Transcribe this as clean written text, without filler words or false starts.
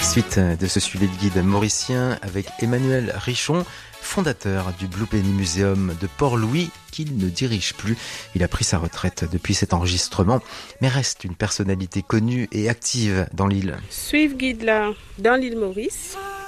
Suite de ce suivi de guide mauricien avec Emmanuel Richon, fondateur du Blue Penny Museum de Port-Louis, qu'il ne dirige plus. Il a pris sa retraite depuis cet enregistrement, mais reste une personnalité connue et active dans l'île. Suivre guide là dans l'île Maurice,